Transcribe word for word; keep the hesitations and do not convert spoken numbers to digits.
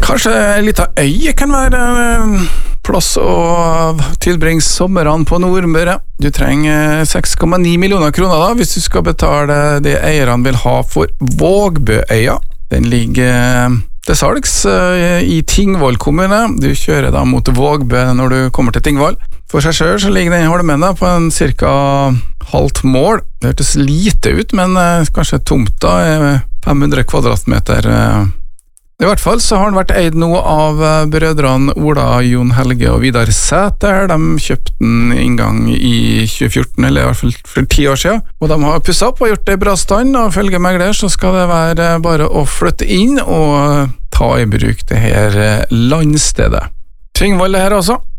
Kanskje en liten øy kan være en plass å tilbringe sommeren på Nordmøre. Du trenger seks komma ni millioner kroner da, hvis du skal betale det eierne vil ha for Vågbøøya. Den ligger til salgs i Tingvoll kommune. Du kjører da mot Vågbø når du kommer til Tingvoll. For seg selv så ligger den holmen da på en cirka halvt mål. Det hørtes lite ut, men kanskje tomta er fem hundre kvadratmeter. I hvert fall så har den vært eid nå av brødrene Ola, Jon Helge og Vidar Sæter. De kjøpte den en gang i tjue fjorten, eller i hvert fall for ti år siden. Og de har pusset opp og gjort det i bra stand, og følge megler så skal det være bare å flytte inn og ta i bruk det her landstedet. Tingvoll er her altså.